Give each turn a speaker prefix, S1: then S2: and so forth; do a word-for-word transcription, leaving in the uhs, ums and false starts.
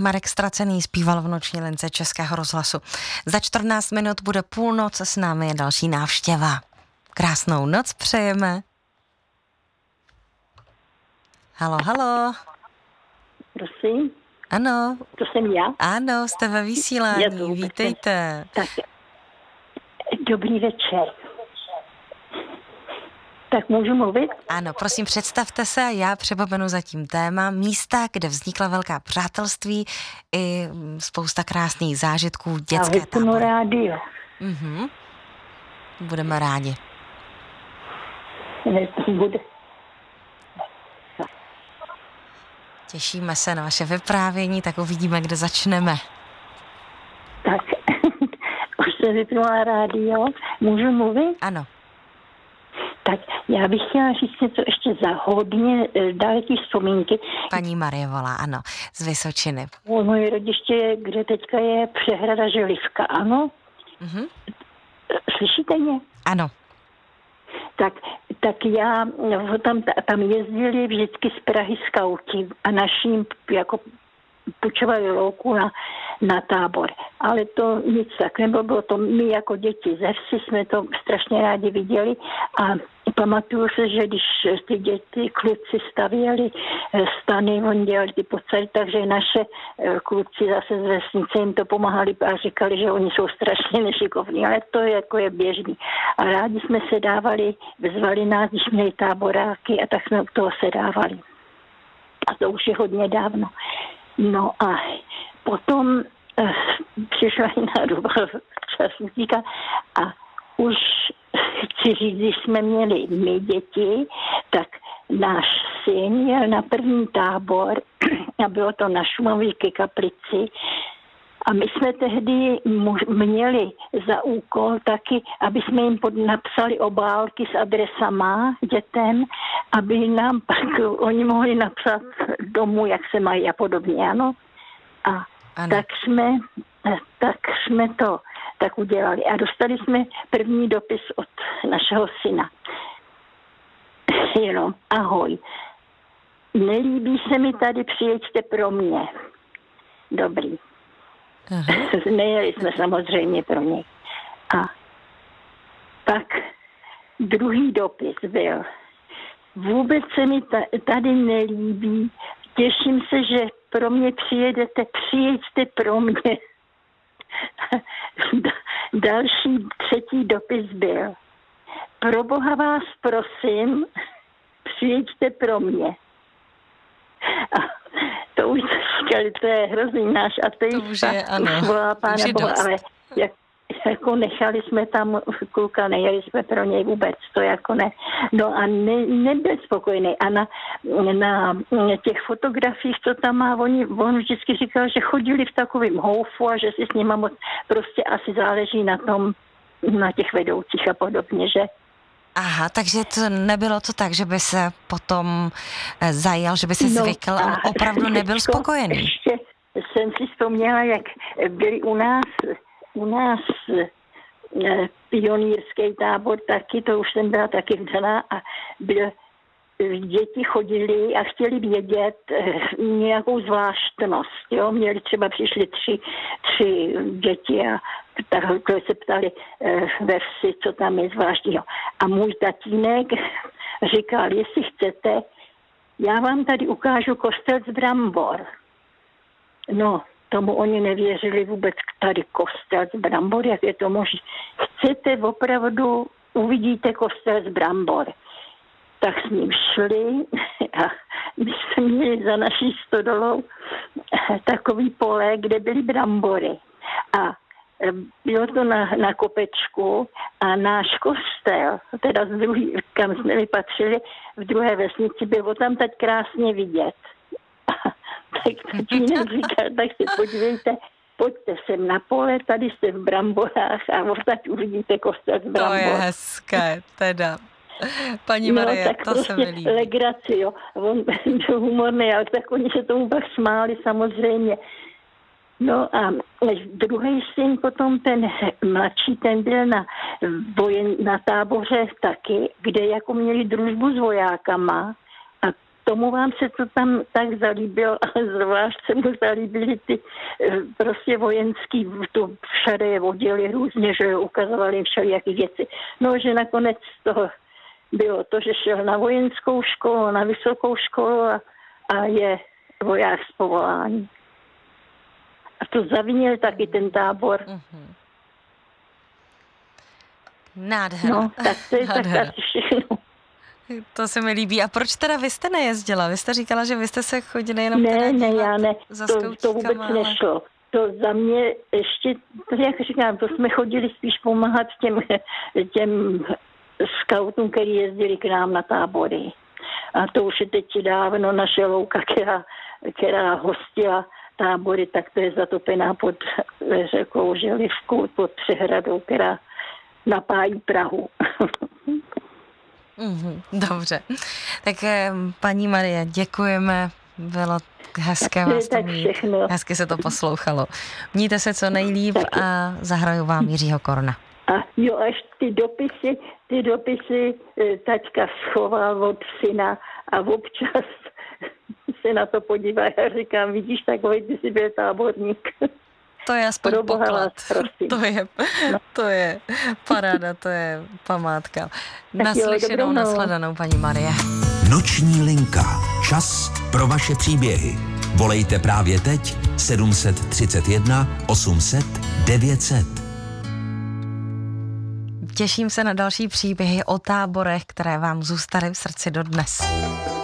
S1: Marek Stracený zpíval v noční lince Českého rozhlasu. Za čtrnáct minut bude půlnoc, s námi je další návštěva. Krásnou noc přejeme. Halo, halo.
S2: Prosím.
S1: Ano.
S2: To jsem já?
S1: Ano, jste ve vysílání,
S2: Já
S1: vítejte.
S2: Tak, dobrý večer. Tak můžu mluvit?
S1: Ano, prosím, představte se, já připomenu zatím téma místa, kde vznikla velká přátelství i spousta krásných zážitků, dětské tábory.
S2: rádio.
S1: Mhm. Budeme rádi.
S2: Bude.
S1: Těšíme se na vaše vyprávění, tak uvidíme, kde začneme.
S2: Tak, už jsem vypnula rádio. Můžu mluvit?
S1: Ano.
S2: Tak já bych chtěla říct něco ještě za hodně daleký vzpomínky.
S1: Paní Marie volá, ano, z Vysočiny.
S2: Moje rodiště, kde teďka je přehrada Želivka, ano?
S1: Mhm.
S2: Slyšíte mě?
S1: Ano.
S2: Tak, tak já, tam, tam jezdili vždycky z Prahy skauti a naším jako půjčovali louku na, na tábor. Ale to nic tak nebylo, bylo to my jako děti ze vsi jsme to strašně rádi viděli a pamatuju se, že když ty děti, kluci stavěli stany, oni dělali ty podstavy, takže naše kluci zase z vesnice jim to pomáhali a říkali, že oni jsou strašně nešikovní, ale to je, jako je běžný. A rádi jsme se dávali, vzvali nás, když měli táboráky a tak jsme u toho se dávali. A to už je hodně dávno. No a potom eh, přišla jiná doba časníka a už chci říct, když jsme měli my děti, tak náš syn jel na první tábor a bylo to na Šumavě ke Kaplici a my jsme tehdy měli za úkol taky, aby jsme jim pod, napsali obálky s adresama dětem, aby nám pak oni mohli napsat domů, jak se mají a podobně, ano. A ano. Tak, jsme, tak jsme to tak udělali. A dostali jsme první dopis od našeho syna. Jenom, ahoj. Nelíbí se mi tady, přijeďte pro mě. Dobrý. Uh-huh. Nejeli jsme samozřejmě pro něj. A pak druhý dopis byl. Vůbec se mi tady nelíbí. Těším se, že pro mě přijedete. Přijeďte pro mě. Další třetí dopis byl. Pro Boha vás prosím, přijeďte pro mě. A to už říkali, to je hrozný náš ateista. Už volá Pána Boha, ale jak, jako nechali jsme tam kluka, nejeli jsme pro něj vůbec, to jako ne. No a ne, nebyl spokojený. A na, na těch fotografiích, co tam má, oni, on vždycky říkal, že chodili v takovém houfu a že si s nima moc prostě asi záleží na tom, na těch vedoucích a podobně, že.
S1: Aha, takže to nebylo to tak, že by se potom zajal, že by se no, zvykl a on opravdu nebyl spokojený.
S2: Ještě jsem si vzpomněla, jak byli u nás, u nás pionýrský tábor taky, to už jsem byla taky vdaná a byl, děti chodili a chtěli vědět nějakou zvláštnost, jo, měli třeba přišli tři, tři děti a takhle se ptali ve vsi, co tam je zvláštního. A můj tatínek říkal, jestli chcete, já vám tady ukážu kostel z Brambor. No, tomu oni nevěřili vůbec, tady kostel z Brambor, jak je to možné. Chcete opravdu, uvidíte kostel z Brambor. Tak s ním šli a my jsme měli za naší stodolou takový pole, kde byly brambory. A bylo to na, na kopečku a náš kostel, teda z druhý, kam jsme vypatřili, v druhé vesnici, bylo tam tak krásně vidět. A tak tatínek říkal, tak se podívejte, pojďte sem na pole, tady jste v bramborách a odtaď uvidíte kostel z Brambor.
S1: To je hezké, teda. Paní Marie,
S2: no, tak
S1: to
S2: prostě
S1: se mi líbí.
S2: Legraci, jo. On byl humorný, ale tak oni se tomu pak smáli samozřejmě. No a druhý syn potom, ten mladší, ten byl na, vojen, na táboře taky, kde jako měli družbu s vojákama a tomu vám se to tam tak zalíbilo, ale zvlášť se mu zalíbily ty prostě vojenský, to všade je oděli různě, že ukazovali jim všelijaký věci. No, že nakonec toho bylo to, že šel na vojenskou školu, na vysokou školu a, a je voják z povolání. A to zavinil taky ten tábor.
S1: Mm-hmm. Nádhera.
S2: No, tak to je tak asi všechno.
S1: To se mi líbí. A proč teda vy jste nejezdila? Vy jste říkala, že vy jste se chodili jenom
S2: Ne, ne, já ne.
S1: Za
S2: to, to vůbec ale... nešlo. To za mě ještě, jak říkám, to jsme chodili spíš pomáhat těm, těm skautům, který jezdili k nám na tábory. A to už je teď dávno naše louka, která, která hostila tábory, tak to je zatopená pod řekou Želivkou, pod přehradou, která napájí Prahu.
S1: Mm, dobře. Tak paní Marie, děkujeme, bylo hezké vás to mít. Hezky se to poslouchalo. Mějte se co nejlíp a zahraju vám Jiřího Korna.
S2: A jo, až ty dopisy, ty dopisy taťka schoval od syna a občas se na to podívá a říkám, vidíš, takový ty jsi byl táborník.
S1: To je aspoň poklad. To je, to je paráda, to je památka. Naslyšenou, nashledanou, paní Marie.
S3: Noční linka. Čas pro vaše příběhy. Volejte právě teď sedm set třicet jedna osm set devět set.
S1: Těším se na další příběhy o táborech, které vám zůstaly v srdci dodnes.